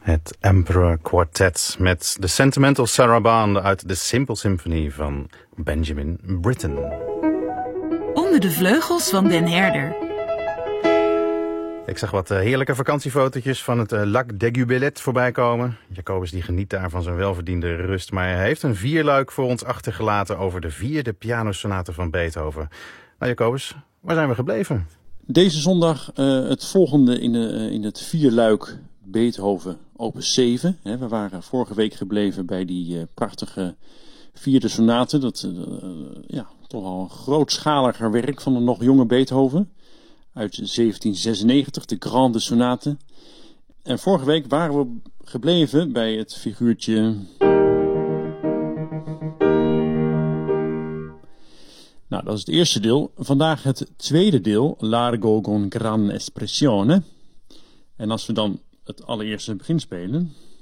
Het Emperor Quartet met de Sentimental Sarabande uit de Simple Symphony van Benjamin Britten. Onder de vleugels van Den Herder. Ik zag wat heerlijke vakantiefotootjes van het Lac d'Aiguebelette voorbij komen. Jacobus die geniet daar van zijn welverdiende rust, maar hij heeft een vierluik voor ons achtergelaten over de 4e pianosonate van Beethoven. Nou Jacobus, waar zijn we gebleven? Deze zondag het volgende in het vierluik Beethoven opus 7. We waren vorige week gebleven bij die prachtige 4e sonate. Dat toch al een grootschaliger werk van een nog jonge Beethoven. Uit 1796, de Grande Sonate. En vorige week waren we gebleven bij het figuurtje... Nou, dat is het eerste deel. Vandaag het tweede deel, Largo con gran espressione. En als we dan het allereerste begin spelen...